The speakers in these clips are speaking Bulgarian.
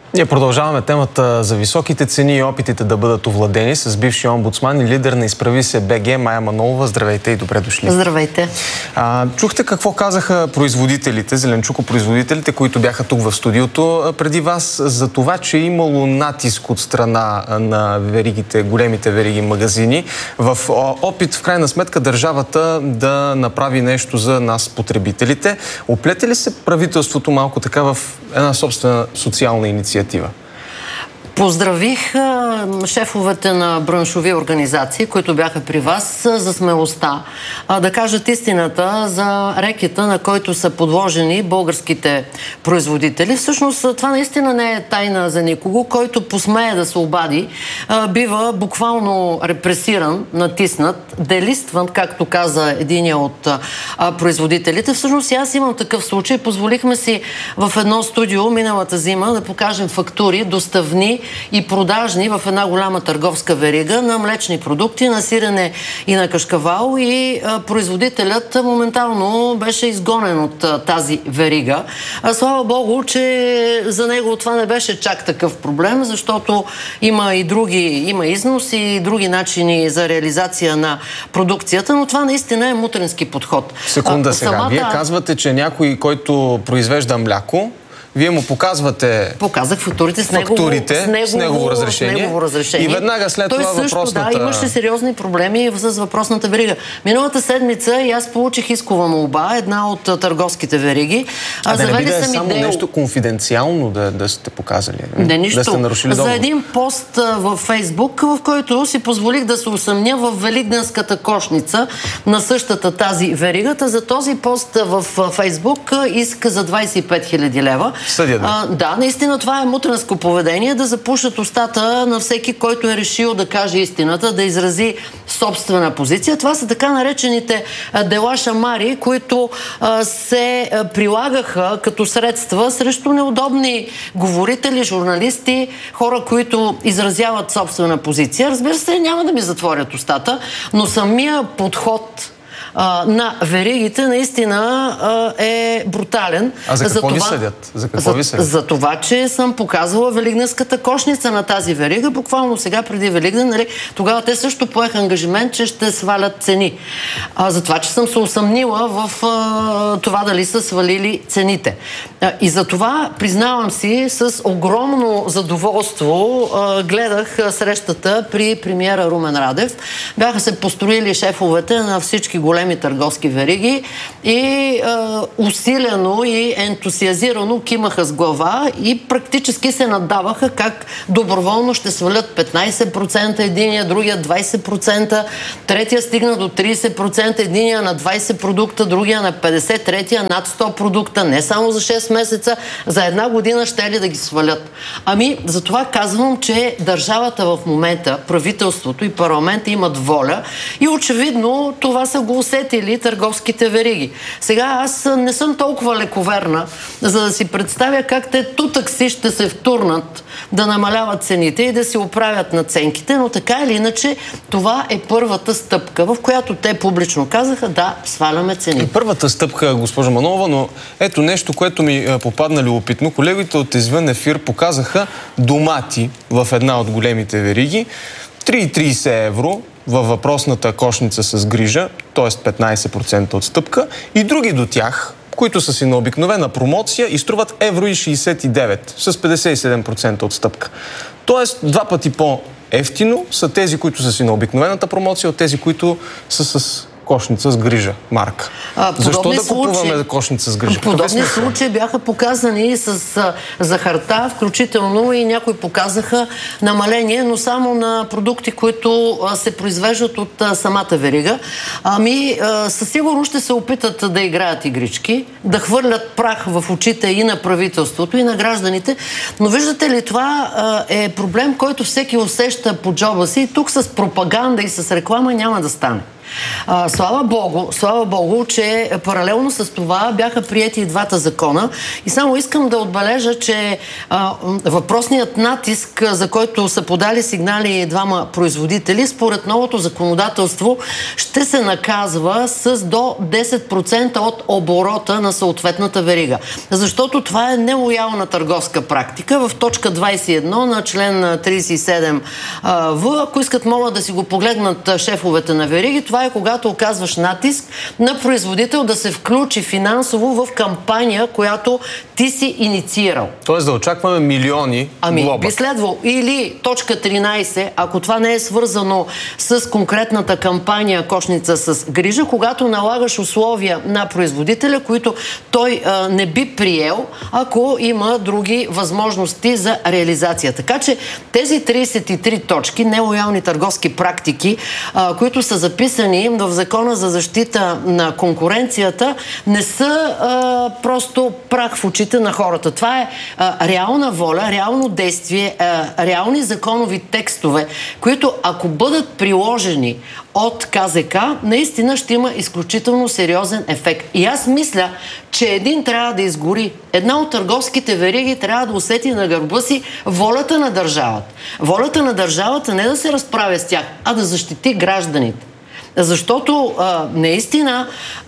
Ние продължаваме темата за високите цени и опитите да бъдат овладени с бившия омбудсман и лидер на Изправи се БГ Мая Манолова. Здравейте и добре дошли. Здравейте. Чухте какво казаха производителите, зеленчукопроизводителите, които бяха тук в студиото преди вас, за това, че е имало натиск от страна на веригите, големите вериги магазини, в опит в крайна сметка държавата да направи нещо за нас, потребителите. Оплете ли се правителството малко така в една собствена социална инициатива? Поздравих шефовете на браншови организации, които бяха при вас, за смелостта да кажат истината за рекета, на който са подложени българските производители. Всъщност това наистина не е тайна за никого. Който посмее да се обади, бива буквално репресиран, натиснат, делистван, както каза единия от производителите. Всъщност аз имам такъв случай. Позволихме си в едно студио миналата зима да покажем фактури, доставни и продажни в една голяма търговска верига на млечни продукти, на сирене и на кашкавал, и производителят моментално беше изгонен от тази верига. Слава Богу, че за него това не беше чак такъв проблем, защото има износ и други начини за реализация на продукцията, но това наистина е мутренски подход. Секунда сега. Вие казвате, че някой, който произвежда мляко, вие му показвате... Показах фактурите с негово разрешение. И веднага след това въпросната... Да, имаше сериозни проблеми с въпросната верига. Миналата седмица и аз получих искова молба, една от търговските вериги. Да не биде само нещо конфиденциално да сте показали? Не, нищо. Да сте нарушили договор. За един пост във Фейсбук, в който си позволих да се усъмня в великденската кошница на същата тази веригата. За този пост в Фейсбук иска за 25 000 лева. Да, наистина това е мутренско поведение, да запушат устата на всеки, който е решил да каже истината, да изрази собствена позиция. Това са така наречените дела шамари, които се прилагаха като средства срещу неудобни говорители, журналисти, хора, които изразяват собствена позиция. Разбира се, няма да ми затворят устата, но самия подход на веригите наистина е брутален. А за какво ви съдят? За това, че съм показвала великденската кошница на тази верига, буквално сега преди Великден, нали, тогава те също поеха ангажимент, че ще свалят цени. За това, че съм се усъмнила в това дали са свалили цените. И за това, признавам си, с огромно задоволство гледах срещата при премиера Румен Радев. Бяха се построили шефовете на всички големи търговски вериги и усилено и ентусиазирано кимаха с глава и практически се наддаваха как доброволно ще свалят 15%, единия, другия 20%, третия стигна до 30%, единия на 20 продукта, другия на 50%, третия над 100 продукта, не само за 6 месеца, за една година ще ли да ги свалят. Затова казвам, че държавата в момента, правителството и парламента имат воля и очевидно това са го усетили търговските вериги. Сега аз не съм толкова лековерна, за да си представя как те тутък си ще се втурнат да намаляват цените и да си оправят надценките, но така или иначе това е първата стъпка, в която те публично казаха: да, сваляме цените. Първата стъпка, госпожа Манолова, но ето нещо, което ми попадна любопитно. Колегите от извън ефир показаха домати в една от големите вериги. 3,30 евро във въпросната кошница с грижа, т.е. 15% отстъпка, и други до тях, които са си на обикновена промоция и струват 1,69 евро с 57% отстъпка. Тоест, два пъти по-евтино са тези, които са си на обикновената промоция, от тези, които са с кошница с грижа, марка. Защо да купуваме кошница с грижа? Подобни случаи бяха показани с захарта, включително и някои показаха намаление, но само на продукти, които се произвеждат от самата верига. Със сигурност ще се опитат да играят игрички, да хвърлят прах в очите и на правителството, и на гражданите. Но виждате ли, това е проблем, който всеки усеща по джоба си, и тук с пропаганда и с реклама няма да стане. Слава Богу, че паралелно с това бяха приети и двата закона. И само искам да отбележа, че въпросният натиск, за който са подали сигнали двама производители, според новото законодателство ще се наказва с до 10% от оборота на съответната верига. Защото това е нелоялна търговска практика. В точка 21 на член 37В, ако искат, могат да си го погледнат шефовете на вериги, това е когато оказваш натиск на производител да се включи финансово в кампания, която ти си инициирал. Тоест да очакваме милиони глоба. Би следвало. Или точка 13, ако това не е свързано с конкретната кампания кошница с грижа, когато налагаш условия на производителя, които той не би приел, ако има други възможности за реализация. Така че тези 33 точки, нелоялни търговски практики, които са записани в Закона за защита на конкуренцията, не са просто прах в очите на хората. Това е реална воля, реално действие, реални законови текстове, които ако бъдат приложени от КЗК, наистина ще има изключително сериозен ефект. И аз мисля, че един трябва да изгори. Една от търговските вериги трябва да усети на гърба си волята на държавата. Волята на държавата не да се разправя с тях, а да защити гражданите. Защото наистина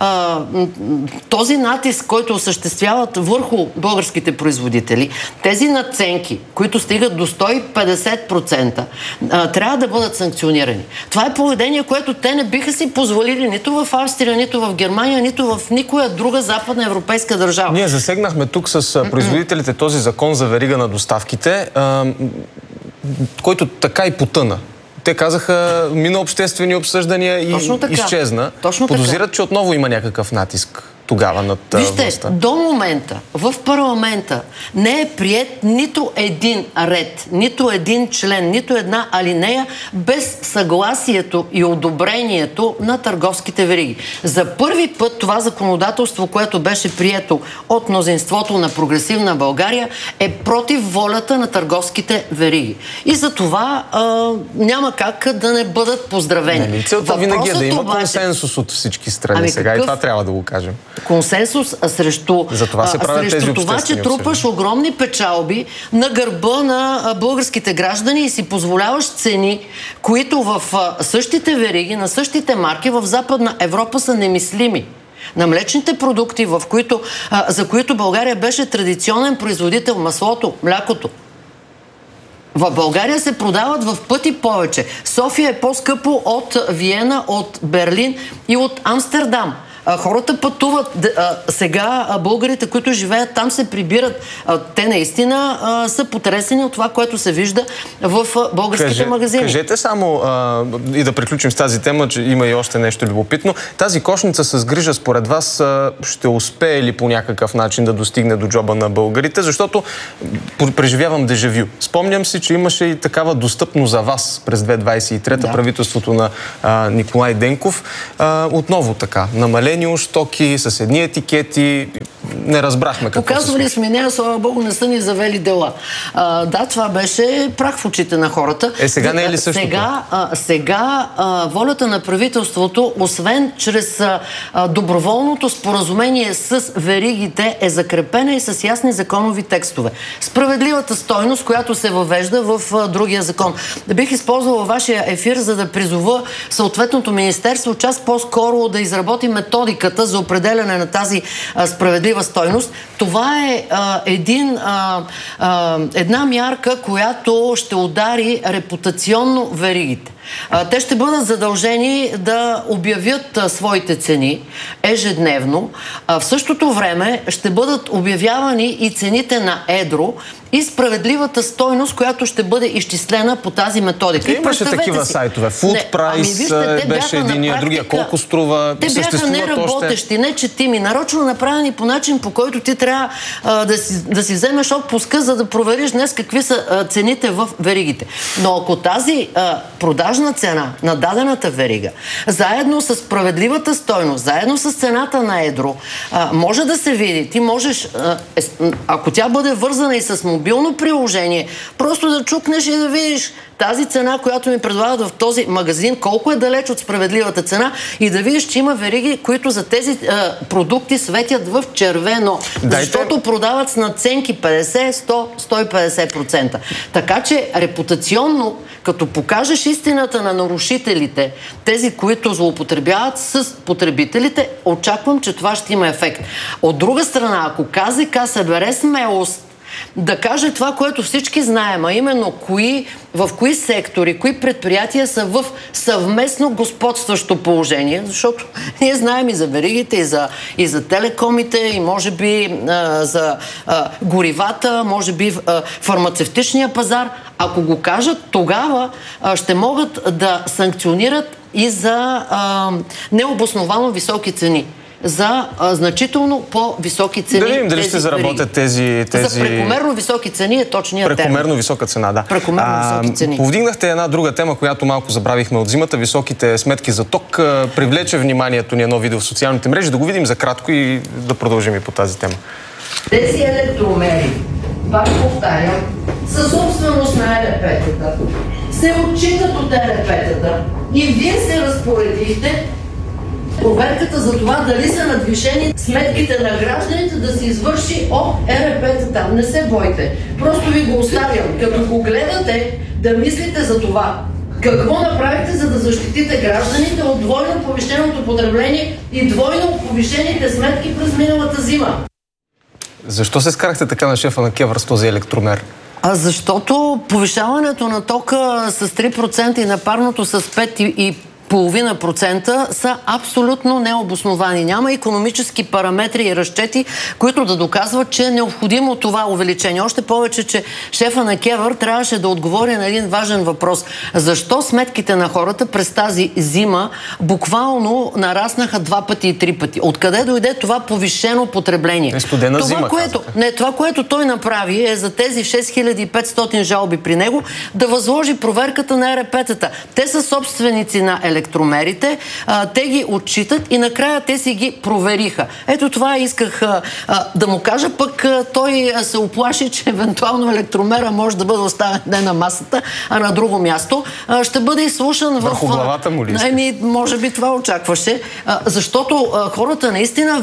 този натиск, който осъществяват върху българските производители, тези надценки, които стигат до 150%, трябва да бъдат санкционирани. Това е поведение, което те не биха си позволили нито в Австрия, нито в Германия, нито в никоя друга западна европейска държава. Ние засегнахме тук с производителите този закон за верига на доставките, който така и потъна. Те казаха, мина обществени обсъждания и изчезна. Подозират, че отново има някакъв натиск тогава над властта. Вижте, до момента в парламента не е приет нито един ред, нито един член, нито една алинея без съгласието и одобрението на търговските вериги. За първи път това законодателство, което беше прието от мнозинството на Прогресивна България, е против волята на търговските вериги. И за това няма как да не бъдат поздравени. Целта винаги е да има консенсус от всички страни сега и това трябва да го кажем. Консенсус срещу това, че трупаш огромни печалби на гърба на българските граждани и си позволяваш цени, които в същите вериги, на същите марки в Западна Европа са немислими. На млечните продукти, за които България беше традиционен производител, маслото, млякото, в България се продават в пъти повече. София е по-скъпо от Виена, от Берлин и от Амстердам. Хората пътуват. Сега българите, които живеят там, се прибират. Те наистина са потресени от това, което се вижда в българските магазини. Кажете само, и да приключим с тази тема, че има и още нещо любопитно. Тази кошница с грижа, според вас, ще успее ли по някакъв начин да достигне до джоба на българите? Защото преживявам дежавю. Спомням си, че имаше и такава достъпност за вас през 2023 правителството на Николай Денков. Отново така, намалени стоки, с едни етикети. Не разбрахме какво показвали сме нея, слава Богу, не са ни завели дела. Да, това беше прах в очите на хората. Сега не е ли същото? Сега волята на правителството, освен чрез доброволното споразумение с веригите, е закрепена и с ясни законови текстове. Справедливата стойност, която се въвежда в другия закон. Бих използвала вашия ефир, за да призова съответното министерство час по-скоро да изработи методиката за определяне на тази справедлива стойност. Това е една мярка, която ще удари репутационно веригите. Те ще бъдат задължени да обявят своите цени ежедневно. В същото време ще бъдат обявявани и цените на едро и справедливата стойност, която ще бъде изчислена по тази методика. Имаше такива сайтове. Food Price беше единия, другия колко струва. Те бяха неработещи, не четими, нарочно направени по начин, по който ти трябва да си вземеш отпуска, за да провериш днес какви са цените в веригите. Но ако тази продажна продажна цена на дадената верига, заедно с справедливата стойност, заедно с цената на едро, може да се види. Ти можеш, ако тя бъде вързана и с мобилно приложение, просто да чукнеш и да видиш тази цена, която ми предлагат в този магазин, колко е далеч от справедливата цена и да видиш, че има вериги, които за тези продукти светят в червено. Защото продават с надценки 50, 100, 150%. Така че репутационно, като покажеш истината на нарушителите, тези, които злоупотребяват с потребителите, очаквам, че това ще има ефект. От друга страна, ако КЗК събере смелост да каже това, което всички знаем, а именно в кои сектори, кои предприятия са в съвместно господстващо положение, защото ние знаем и за веригите, и за телекомите, и може би за горивата, може би фармацевтичния пазар. Ако го кажат, тогава ще могат да санкционират и за необосновано високи цени. За значително по-високи цени. Да видим дали ще заработят тези... За прекомерно високи цени е точният термин. Прекомерно висока цена, да. Прекомерно високи цени. Повдигнахте една друга тема, която малко забравихме от зимата. Високите сметки за ток. Привлече вниманието ни едно видео в социалните мрежи. Да го видим за кратко и да продължим и по тази тема. Тези електромери, пак повтарям, са собственост на ЕРП-тата, се отчитат от ЕРП-тата и вие се разпоредихте проверката за това дали са надвишени сметките на гражданите да се извърши от ЕРП-тата. Не се бойте. Просто ви го оставям. Като го гледате, да мислите за това. Какво направихте, за да защитите гражданите от двойно повишеното потребление и двойно повишените сметки през миналата зима? Защо се скарахте така на шефа на КЕВР с този електромер? Защото повишаването на тока с 3% и на парното с 5,5% са абсолютно необосновани. Няма икономически параметри и разчети, които да доказват, че е необходимо това увеличение. Още повече, че шефа на КЕВР трябваше да отговори на един важен въпрос. Защо сметките на хората през тази зима буквално нараснаха 2 пъти и 3 пъти? Откъде дойде това повишено потребление? Това, което той направи, е за тези 6500 жалби при него да възложи проверката на ЕРП-тата. Те са собственици на електромерите, те ги отчитат и накрая те си ги провериха. Ето това исках да му кажа, пък той се оплаши, че евентуално електромера може да бъде оставен не на масата, а на друго място. Ще бъде изслушан върху главата му ли? Може би това очакваше, защото хората наистина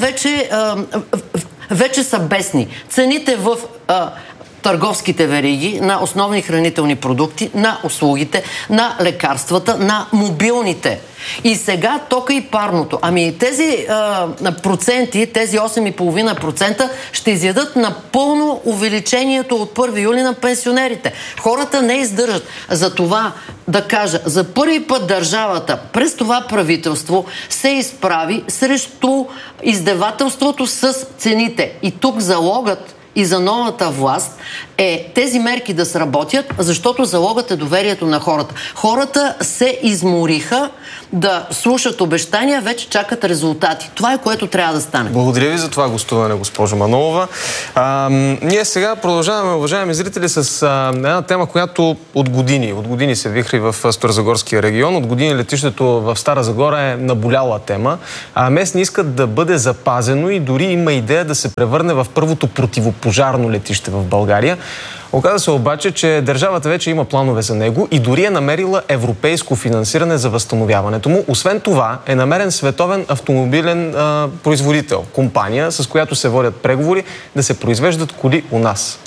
вече са бесни. Цените в търговските вериги на основни хранителни продукти, на услугите, на лекарствата, на мобилните. И сега тока и парното. Ами тези проценти, тези 8,5% ще изядат напълно увеличението от 1 юли на пенсионерите. Хората не издържат. За това да кажа, за първи път държавата през това правителство се изправи срещу издевателството с цените. И тук залогът и за новата власт е тези мерки да сработят, защото залогът е доверието на хората. Хората се измориха да слушат обещания, вече чакат резултати. Това е, което трябва да стане. Благодаря ви за това гостуване, госпожо Манолова. Ние сега продължаваме, уважаеми зрители, с една тема, която от години се вихри в Старозагорския регион. От години летището в Стара Загора е наболяла тема. Местни искат да бъде запазено и дори има идея да се превърне в първото противопожарно летище в България. Оказа се обаче, че държавата вече има планове за него и дори е намерила европейско финансиране за възстановяването му. Освен това е намерен световен автомобилен производител, компания, с която се водят преговори да се произвеждат коли у нас.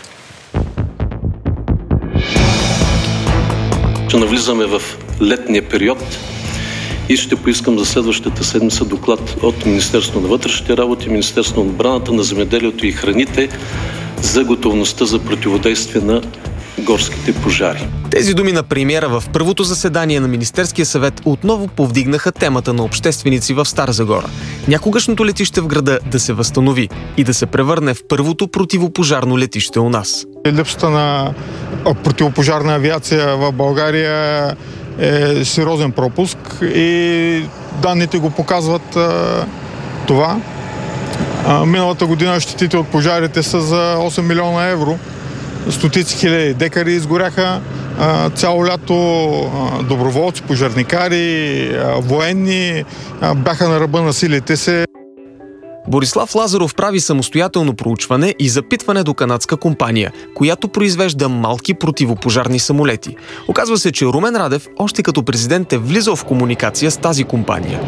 Ще навлизаме в летния период и ще поискам за следващата седмица доклад от Министерството на вътрешните работи, Министерството на отбраната, на земеделието и храните за готовността за противодействие на горските пожари. Тези думи на премиера в първото заседание на Министерския съвет отново повдигнаха темата на общественици в Стара Загора. Някогашното летище в града да се възстанови и да се превърне в първото противопожарно летище у нас. Липсата на противопожарна авиация в България е сериозен пропуск и данните го показват това. Миналата година щетите от пожарите са за 8 милиона евро. Стотици хиляди декари изгоряха. цяло лято доброволци, пожарникари, военни бяха на ръба на силите се. Борислав Лазаров прави самостоятелно проучване и запитване до канадска компания, която произвежда малки противопожарни самолети. Оказва се, че Румен Радев още като президент е влизал в комуникация с тази компания.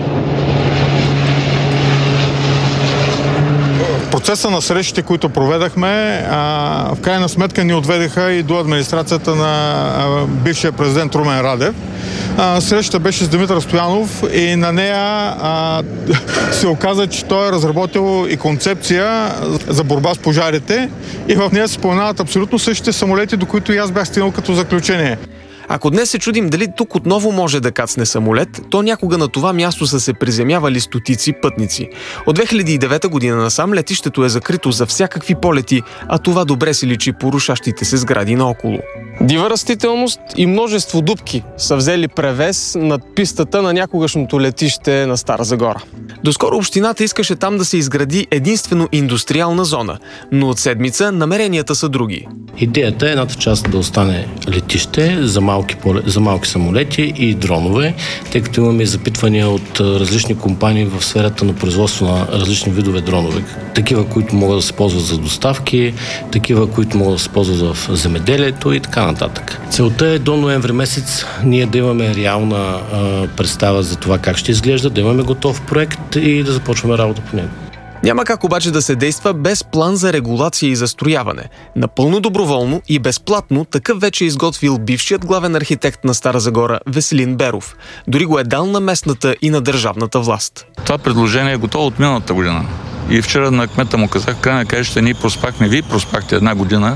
Процеса на срещите, които проведахме, в крайна сметка ни отведеха и до администрацията на бившия президент Румен Радев. Срещата беше с Димитър Стоянов и на нея се оказа, че той е разработил и концепция за борба с пожарите и в нея се споменават абсолютно същите самолети, до които и аз бях стигнал като заключение. Ако днес се чудим дали тук отново може да кацне самолет, то някога на това място са се приземявали стотици пътници. От 2009 година насам летището е закрито за всякакви полети, а това добре се личи по рушащите се сгради наоколо. Дива растителност и множество дупки са взели превес над пистата на някогашното летище на Стара Загора. Доскоро общината искаше там да се изгради единствено индустриална зона, но от седмица намеренията са други. Идеята е едната част да остане летище за малки самолети и дронове, тъй като имаме запитвания от различни компании в сферата на производство на различни видове дронове. Такива, които могат да се ползват за доставки, такива, които могат да се ползват в земеделието и така нататък. Целта е до ноември месец ние да имаме реална представа за това как ще изглежда, да имаме готов проект и да започваме работа по него. Няма как обаче да се действа без план за регулация и застрояване. Напълно доброволно и безплатно такъв вече е изготвил бившият главен архитект на Стара Загора Веселин Беров. Дори го е дал на местната и на държавната власт. Това предложение е готово от миналата година. И вчера на кмета му казах, край на краищата ние проспахме, вие проспахте една година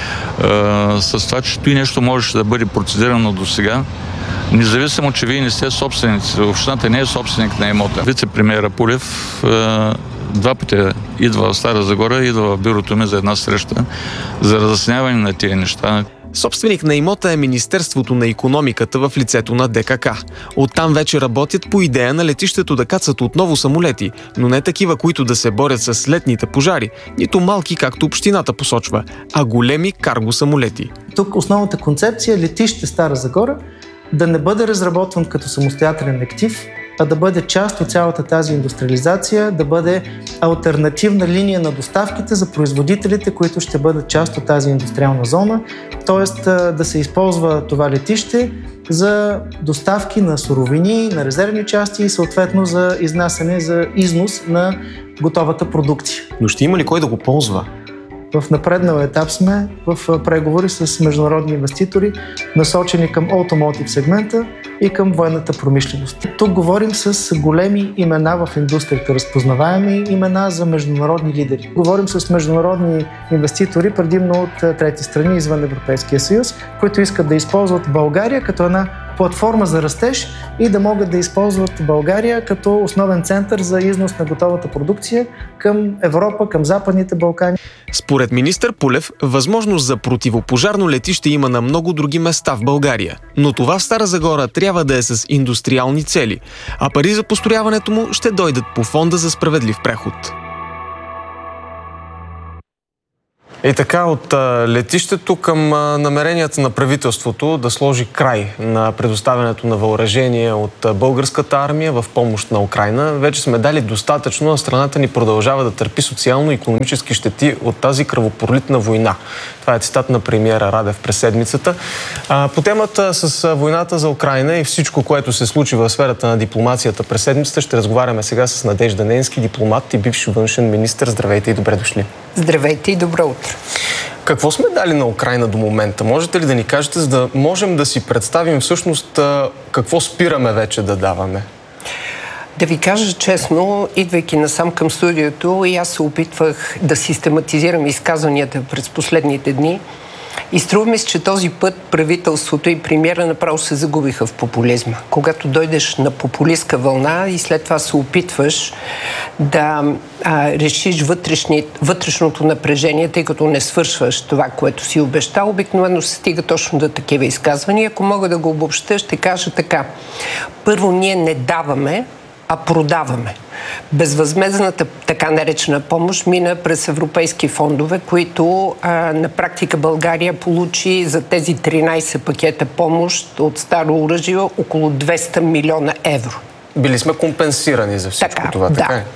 с това, че и нещо можеше да бъде процедирано до сега. Независимо, че вие не сте собственици, общината не е собственик на имота. Вице-премиера Пулев два пъти идва в Стара Загора, идва в бюрото ми за една среща за разясняване на тези неща. Собственик на имота е Министерството на икономиката в лицето на ДКК. Оттам вече работят по идея на летището да кацат отново самолети, но не такива, които да се борят с летните пожари, нито малки, както общината посочва, а големи карго самолети. Тук основната концепция е летище Стара Загора да не бъде разработван като самостоятелен актив, а да бъде част от цялата тази индустриализация, да бъде алтернативна линия на доставките за производителите, които ще бъдат част от тази индустриална зона, т.е. да се използва това летище за доставки на суровини, на резервни части и съответно за изнасяне, за износ на готовата продукция. Но ще има ли кой да го ползва? В напреднал етап сме в преговори с международни инвеститори, насочени към automotive сегмента и към военната промишленост. Тук говорим с големи имена в индустрията, разпознаваеми имена за международни лидери. Говорим с международни инвеститори, предимно от трети страни извън Европейския съюз, които искат да използват България като една платформа за растеж и да могат да използват България като основен център за износ на готовата продукция към Европа, към Западните Балкани. Според министър Пулев, възможност за противопожарно летище има на много други места в България. Но това в Стара Загора трябва да е с индустриални цели, а пари за построяването му ще дойдат по Фонда за справедлив преход. И така, от летището към намеренията на правителството да сложи край на предоставянето на въоръжение от българската армия в помощ на Украйна. Вече сме дали достатъчно, а страната ни продължава да търпи социално-икономически щети от тази кръвопролитна война. Това е цитат на премиера Радев през седмицата. По темата с войната за Украйна и всичко, което се случи в сферата на дипломацията през седмицата, ще разговаряме сега с Надежда Ненски, дипломат и бивш външен министър. Здравейте и добре дошли. Здравейте и добро утро. Какво сме дали на Украйна до момента? Можете ли да ни кажете, за да можем да си представим всъщност какво спираме вече да даваме? Да ви кажа честно, идвайки насам към студиото, и аз се опитвах да систематизирам изказванията през последните дни. И струва ми се, че този път правителството и премиера направо се загубиха в популизма. Когато дойдеш на популистка вълна и след това се опитваш да решиш вътрешното напрежение, тъй като не свършваш това, което си обещал, обикновено се стига точно до такива изказвания. Ако мога да го обобща, ще кажа така. Първо, ние не даваме, а продаваме. Безвъзмездната така наречена помощ мина през европейски фондове, които на практика България получи за тези 13 пакета помощ от старо оръжие около 200 милиона евро. Били сме компенсирани за всичко това, така е?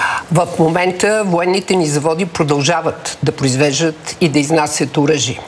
В момента военните ни заводи продължават да произвеждат и да изнасят оръжие.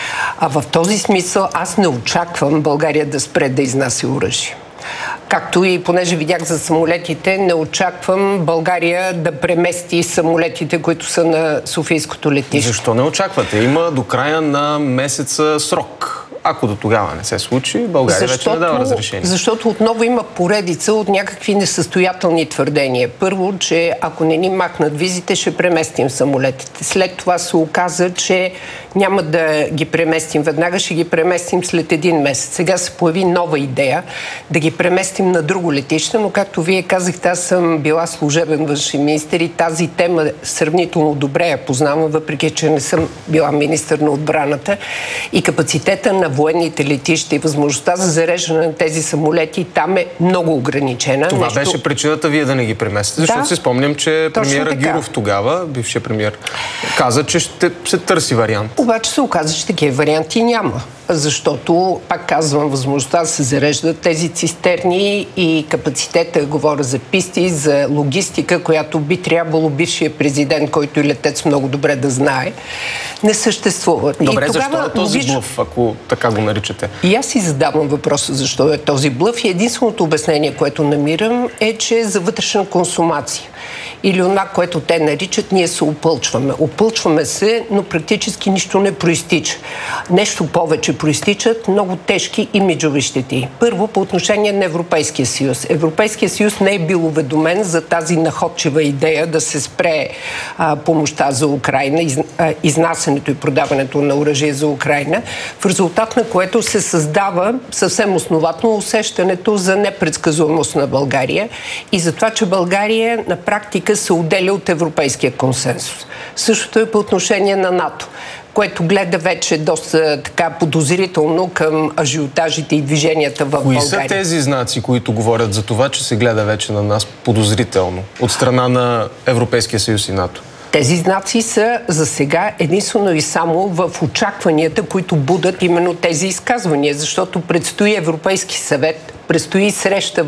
А в този смисъл аз не очаквам България да спре да изнася оръжие. Както и понеже видях за самолетите, не очаквам България да премести самолетите, които са на Софийското летище. Защо не очаквате? Има до края на месеца срок. Ако до тогава не се случи, България вече не дава разрешение. Защото отново има поредица от някакви несъстоятелни твърдения. Първо, че ако не ни махнат визите, ще преместим самолетите. След това се оказа, че няма да ги преместим веднага, ще ги преместим след един месец. Сега се появи нова идея да ги преместим на друго летище, но както вие казахте, аз съм била служебен външен министър и тази тема сравнително добре я познавам, въпреки че не съм била министър на отбраната. И капацитета на военните летища и възможността за зареждане на тези самолети там е много ограничена. Това беше причината вие да не ги преместите, защото си спомням, че премиера Гюров тогава, бившия премиер, каза, че ще се търси вариант. Обаче се оказа, че такива варианти няма. Защото, пак казвам, възможността да се зареждат тези цистерни и капацитета, говоря за писти, за логистика, която би трябвало бившия президент, който и летец много добре да знае, не съществува. Добре, защо е този блъф, ако така го наричате? И аз си задавам въпроса защо е този блъф и единственото обяснение, което намирам, е, че за вътрешна консумация. Или онова, което те наричат, ние се опълчваме. Опълчваме се, но практически нищо не проистича. Нещо повече проистичат много тежки имиджови щети. Първо, по отношение на Европейския съюз. Европейския съюз не е бил уведомен за тази находчива идея да се спре помощта за Украйна, изнасянето и продаването на оръжие за Украйна, в резултат на което се създава съвсем основателно усещането за непредсказуемост на България и за това, че България на практика се отделя от европейския консенсус. Същото е по отношение на НАТО, което гледа вече доста така подозрително към ажиотажите и движенията в България. Кои са тези знаци, които говорят за това, че се гледа вече на нас подозрително от страна на Европейския съюз и НАТО? Тези знаци са за сега единствено и само в очакванията, които будат именно тези изказвания, защото предстои Европейски съвет, предстои среща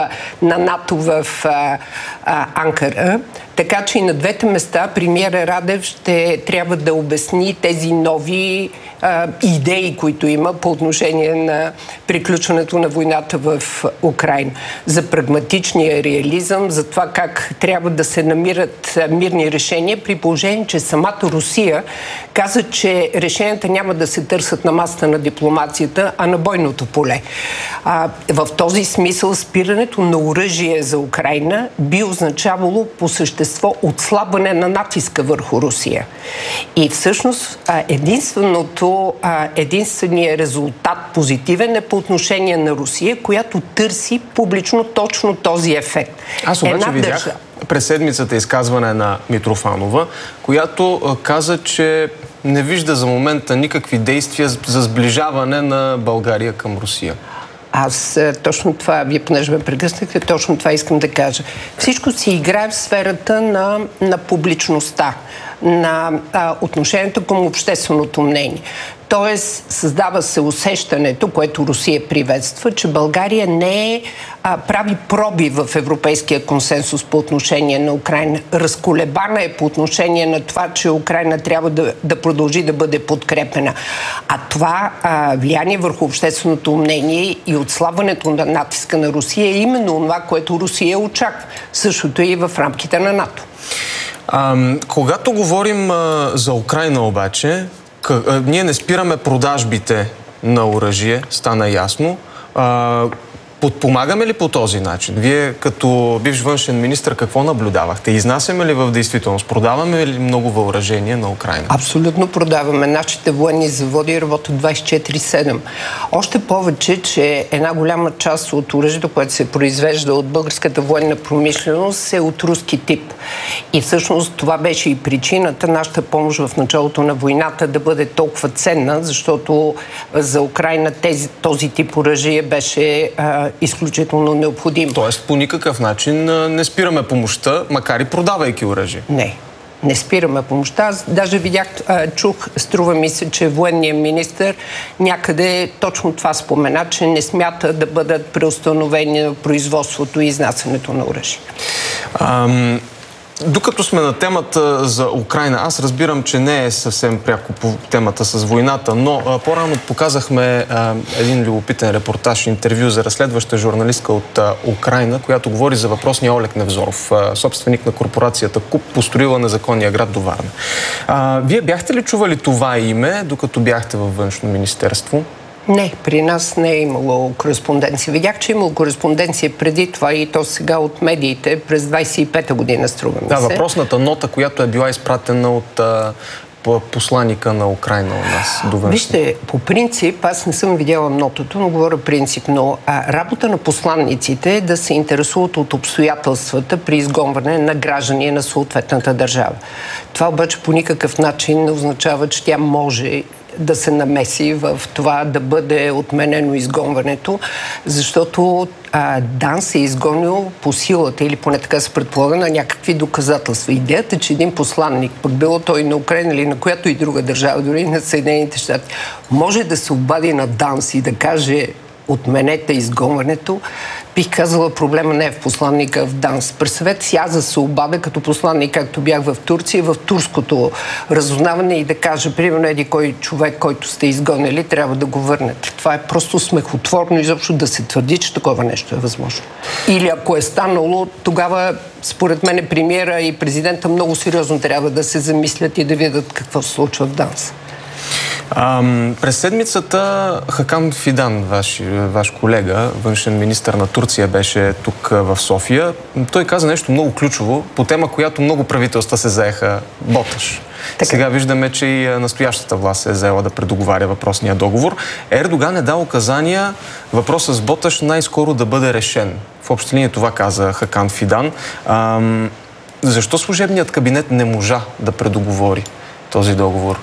на НАТО в Анкара, така че и на двете места премиера Радев ще трябва да обясни тези нови идеи, които има по отношение на приключването на войната в Украйна. За прагматичния реализъм, за това как трябва да се намират мирни решения, при положение, че самата Русия каза, че решенията няма да се търсят на масата на дипломацията, а на бойното поле. В този смисъл спирането на оръжие за Украйна би означавало по същество отслабване на натиска върху Русия. И всъщност единственият резултат позитивен е по отношение на Русия, която търси публично точно този ефект. Аз обаче видях през седмицата изказване на Митрофанова, която каза, че не вижда за момента никакви действия за сближаване на България към Русия. Аз точно това, вие понеже ме прекъснахте, точно това искам да кажа. Всичко си играе в сферата на публичността, на отношението към общественото мнение. Тоест, създава се усещането, което Русия приветства, че България не прави проби в европейския консенсус по отношение на Украйна. Разколебана е по отношение на това, че Украйна трябва да продължи да бъде подкрепена. А това влияние върху общественото мнение и отслабването на натиска на Русия е именно това, което Русия очаква. Същото е и в рамките на НАТО. Когато говорим за Украйна обаче, ние не спираме продажбите на оръжие, стана ясно. Подпомагаме ли по този начин? Вие като бивш външен министър какво наблюдавахте? Изнасяме ли в действителност? Продаваме ли много въоръжение на Украйна? Абсолютно продаваме. Нашите военни заводи работят 24/7. Още повече, че една голяма част от оръжието, което се произвежда от българската военна промишленост, е от руски тип. И всъщност това беше и причината нашата помощ в началото на войната да бъде толкова ценна, защото за Украйна този тип оръжие беше изключително необходимо. Тоест по никакъв начин не спираме помощта, макар и продавайки оръжие. Не спираме помощта. Аз даже видях, чух, струва ми се, че военният министър някъде точно това спомена, че не смята да бъдат преустановени производството и изнасянето на оръжие. Докато сме на темата за Украйна, аз разбирам, че не е съвсем пряко по темата с войната, но по-рано показахме един любопитен репортаж, интервю за разследваща журналистка от Украйна, която говори за въпросния Олег Невзоров, собственик на корпорацията КУП, построила незаконния град до Варна. Вие бяхте ли чували това име, докато бяхте във Външно министерство? Не, при нас не е имало кореспонденция. Видях, че е имало кореспонденция преди това и то сега от медиите през 25-та година, струва ми се. Да, въпросната нота, която е била изпратена от посланика на Украйна у нас. Вижте, по принцип, аз не съм видяла нотото, но говоря принципно. Работа на посланниците е да се интересуват от обстоятелствата при изгонване на граждани на съответната държава. Това обаче по никакъв начин не означава, че тя може да се намеси в това да бъде отменено изгонването, защото ДАНС е изгонил по силата, или поне така се предполага, на някакви доказателства. Идеята е, че един посланник, пък било той на Украйна или на която и друга държава, дори на Съединените щати, може да се обади на ДАНС и да каже: отменете изгонването, бих казала, проблема не е в посланника, а в ДАНС. Представете си аз да се обадя като посланник, както бях в Турция, в турското разузнаване и да кажа, примерно, еди кой човек, който сте изгонили, трябва да го върнете. Това е просто смехотворно изобщо да се твърди, че такова нещо е възможно. Или ако е станало, тогава, според мен, премиера и президента много сериозно трябва да се замислят и да видят какво се случва в ДАНС. През седмицата Хакан Фидан, ваш колега, външен министър на Турция, беше тук в София. Той каза нещо много ключово по тема, която много правителства се заеха — Боташ. Сега виждаме, че и настоящата власт е заела да предоговаря въпросния договор. Ердоган е дал указания въпросът с Боташ най-скоро да бъде решен. В общи линии това каза Хакан Фидан. Защо служебният кабинет не можа да предоговори този договор?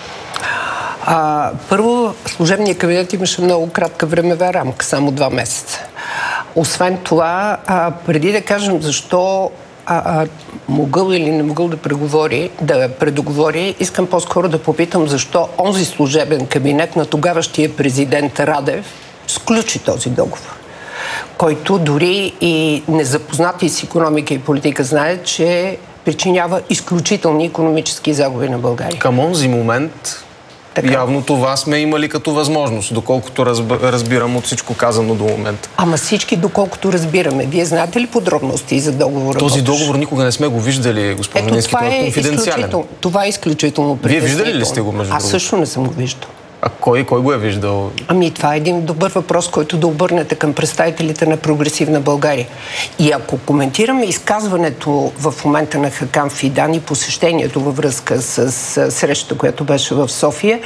Първо, служебният кабинет имаше много кратка времева рамка, само 2 месеца. Освен това, преди да кажем защо могъл или не могъл да предоговори, искам по-скоро да попитам защо онзи служебен кабинет на тогаващия президент Радев сключи този договор, който дори и незапознати с икономика и политика знаят, че причинява изключителни икономически загуби на България. Към онзи момент явно това сме имали като възможност, доколкото разбирам от всичко казано до момента. Ама всички, доколкото разбираме. Вие знаете ли подробности за договора? Този договор никога не сме го виждали, господин Нински, това е конфиденциален. Това е изключително притеснително. Вие виждали ли сте го, между другото? Аз също не съм го виждал. А кой го е виждал? Това е един добър въпрос, който да обърнете към представителите на Прогресивна България. И ако коментираме изказването в момента на Хакан Фидан и посещението във връзка с срещата, която беше в София,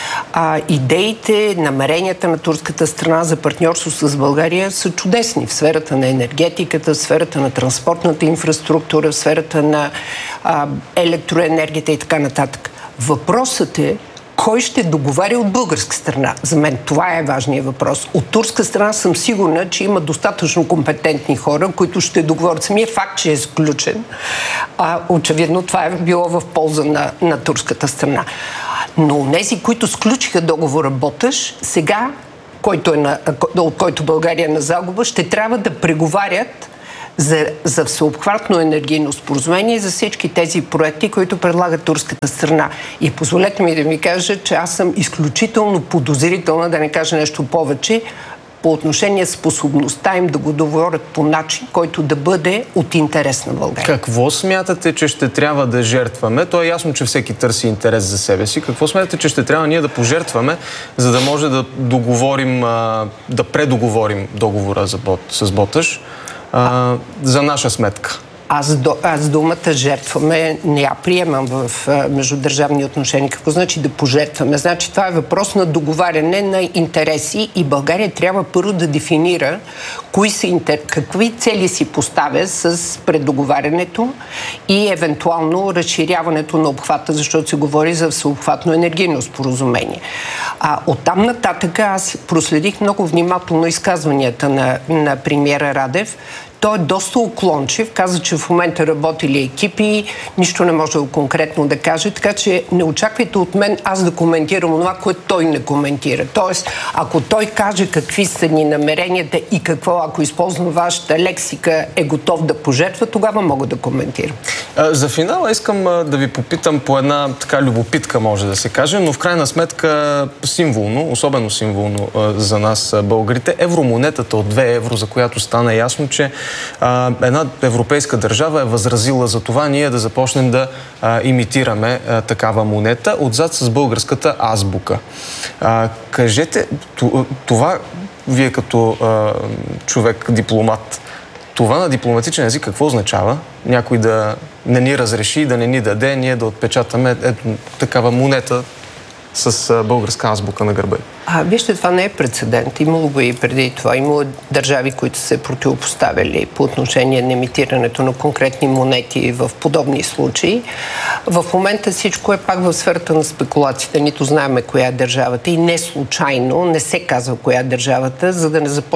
идеите, намеренията на турската страна за партньорство с България са чудесни в сферата на енергетиката, в сферата на транспортната инфраструктура, в сферата на електроенергията и така нататък. Въпросът е кой ще договаря от българска страна? За мен това е важният въпрос. От турска страна съм сигурна, че има достатъчно компетентни хора, които ще договорят. Самия факт, че е сключен, очевидно това е било в полза на турската страна. Но тези, които сключиха договора Боташ, сега, от който България е на загуба, ще трябва да преговарят за всеобхватно енергийно споразумение за всички тези проекти, които предлага турската страна. И позволете ми да ви кажа, че аз съм изключително подозрителна, да не кажа нещо повече, по отношение способността им да го договорят по начин, който да бъде от интерес на България. Какво смятате, че ще трябва да жертваме? То е ясно, че всеки търси интерес за себе си. Какво смятате, че ще трябва ние да пожертваме, за да може да договорим, да предоговорим договора с Боташ за наша сметка? Аз думата жертваме не я приемам в междудържавни отношения. Какво значи да пожертваме? Значи това е въпрос на договаряне на интереси и България трябва първо да дефинира какви цели си поставя с предоговарянето и евентуално разширяването на обхвата, защото се говори за всеобхватно енергийно споразумение. Оттам нататък аз проследих много внимателно изказванията на премиера Радев. Той е доста уклончив, каза, че в момента работили екипи, нищо не може конкретно да каже, така че не очаквайте от мен аз да коментирам това, което той не коментира. Тоест, ако той каже какви са ни намеренията и какво, ако използвам вашата лексика, е готов да пожертва, тогава мога да коментирам. За финала искам да ви попитам по една така любопитка, може да се каже, но в крайна сметка символно, особено символно за нас българите, евромонетата от 2 евро, за която стана ясно, че една европейска държава е възразила за това ние да започнем да имитираме такава монета отзад с българската азбука. Кажете, това вие като човек, дипломат, това на дипломатичен език какво означава? Някой да не ни разреши, да не ни даде, ние да отпечатаме такава монета с българска азбука на гърба. Вижте, това не е прецедент. Имало го и преди това. Имало държави, които се противопоставили по отношение на емитирането на конкретни монети в подобни случаи. В момента всичко е пак в сферата на спекулациите. Нито знаеме коя е държавата и не случайно не се казва коя е държавата, за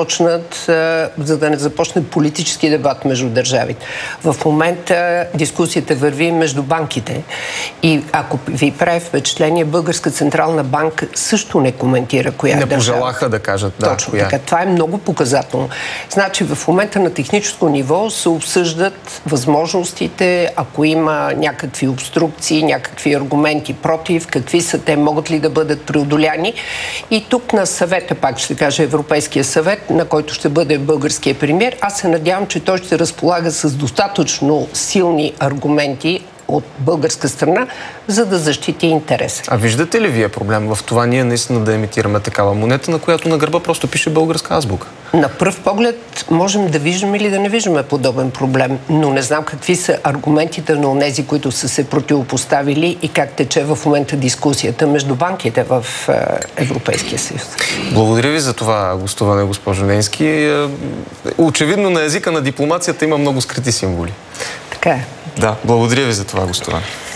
да не започне политически дебат между държавите. В момента дискусията върви между банките и ако ви прави впечатление, Българска централна банка също не коментира коя не държава. пожелаха да кажат точно коя. Така. Това е много показателно. Значи в момента на техническо ниво се обсъждат възможностите, ако има някакви обструкции, някакви аргументи против, какви са те, могат ли да бъдат преодоляни. И тук на съвета, пак ще кажа Европейския съвет, на който ще бъде българския премиер, аз се надявам, че той ще разполага с достатъчно силни аргументи от българска страна, за да защити интереса. А виждате ли вие проблем в това ние наистина да емитираме такава монета, на която на гърба просто пише българска азбука? На пръв поглед можем да виждаме или да не виждаме подобен проблем, но не знам какви са аргументите на онези, които са се противопоставили и как тече в момента дискусията между банките в Европейския съюз. Благодаря ви за това гостуване, госпожо Ненски. Очевидно на езика на дипломацията има много скрити символи. Така е. Да, благодаря ви за това гостуване.